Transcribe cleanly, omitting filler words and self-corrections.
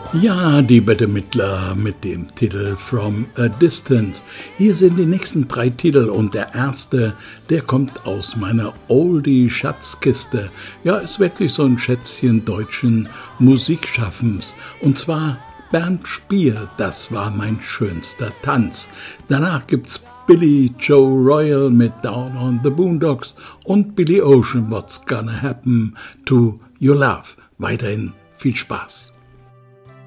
Ja, die Bette Midler mit dem Titel From a Distance. Hier sind die nächsten 3 Titel und der erste, der kommt aus meiner Oldie-Schatzkiste. Ja, ist wirklich so ein Schätzchen deutschen Musikschaffens. Und zwar Bernd Spier, das war mein schönster Tanz. Danach gibt's Billy Joe Royal mit Down on the Boondocks und Billy Ocean, What's Gonna Happen to Your Love. Weiterhin viel Spaß.